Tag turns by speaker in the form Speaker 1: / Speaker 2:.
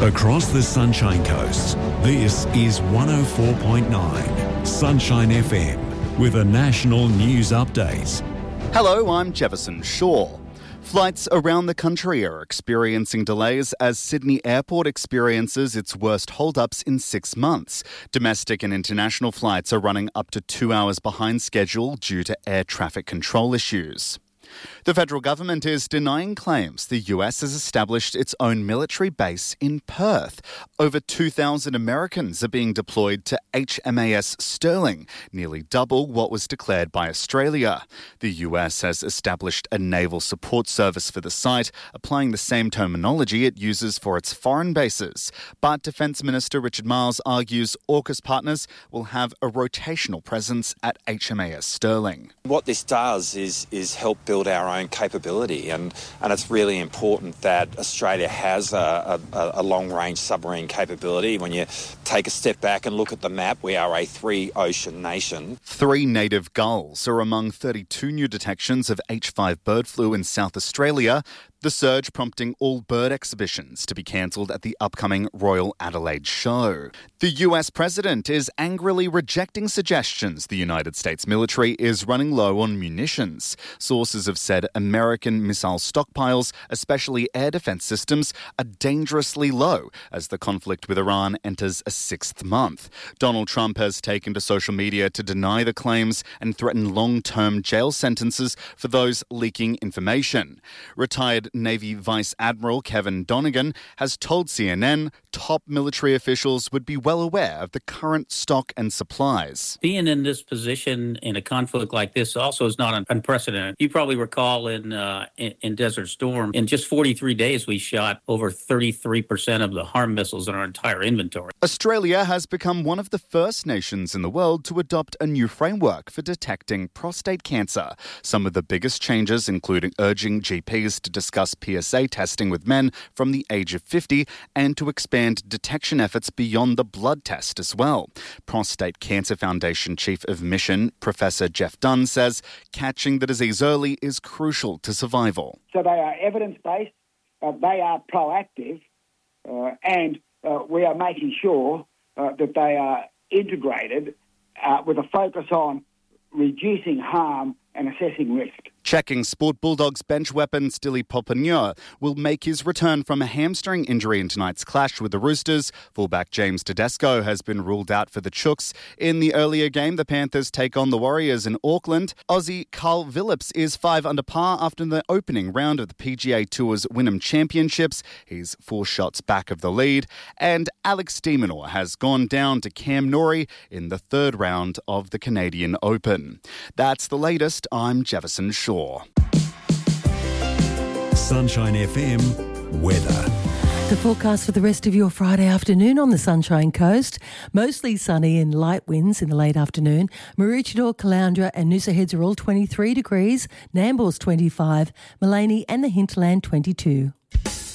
Speaker 1: Across the Sunshine Coast, this is 104.9 Sunshine FM with a national news update.
Speaker 2: Hello, I'm Jefferson Shaw. Flights around the country are experiencing delays as Sydney Airport experiences its worst hold-ups in 6 months. Domestic and international flights are running up to 2 hours behind schedule due to air traffic control issues. The federal government is denying claims the US has established its own military base in Perth. Over 2,000 Americans are being deployed to HMAS Sterling, nearly double what was declared by Australia. The US has established a naval support service for the site, applying the same terminology it uses for its foreign bases. But Defence Minister Richard Marles argues AUKUS partners will have a rotational presence at HMAS Sterling.
Speaker 3: What this does is help build our own capability, and it's really important that Australia has a long-range submarine capability. When you take a step back and look at the map, we are a three-ocean nation.
Speaker 2: 3 native gulls are among 32 new detections of H5 bird flu in South Australia, the surge prompting all bird exhibitions to be cancelled at the upcoming Royal Adelaide Show. The US president is angrily rejecting suggestions the United States military is running low on munitions. Sources have said American missile stockpiles, especially air defense systems, are dangerously low as the conflict with Iran enters a 6th month. Donald Trump has taken to social media to deny the claims and threaten long-term jail sentences for those leaking information. Retired Navy Vice Admiral Kevin Donegan has told CNN top military officials would be well aware of the current stock and supplies.
Speaker 4: Being in this position in a conflict like this also is not unprecedented. You probably recall in Desert Storm, in just 43 days, we shot over 33% of the HARM missiles in our entire inventory.
Speaker 2: Australia has become one of the first nations in the world to adopt a new framework for detecting prostate cancer. Some of the biggest changes including urging GPs to discuss PSA testing with men from the age of 50 and to expand detection efforts beyond the blood test as well. Prostate Cancer Foundation Chief of Mission, Professor Jeff Dunn, says catching the disease early is crucial to survival.
Speaker 5: So they are evidence-based, they are proactive, and we are making sure that they are integrated with a focus on reducing harm and assessing risk.
Speaker 2: Checking Sport Bulldogs bench weapon Stili Popinier will make his return from a hamstring injury in tonight's clash with the Roosters. Fullback James Tedesco has been ruled out for the Chooks. In the earlier game, the Panthers take on the Warriors in Auckland. Aussie Carl Phillips is 5 under par after the opening round of the PGA Tour's Wynnum Championships. He's 4 shots back of the lead. And Alex de Minaur has gone down to Cam Norrie in the 3rd round of the Canadian Open. That's the latest. I'm Jefferson Shaw.
Speaker 1: Sunshine FM weather.
Speaker 6: The forecast for the rest of your Friday afternoon on the Sunshine Coast. Mostly sunny and light winds in the late afternoon. Maroochydore, Caloundra and Noosa Heads are all 23 degrees. Nambour's 25. Maleny and the Hinterland 22.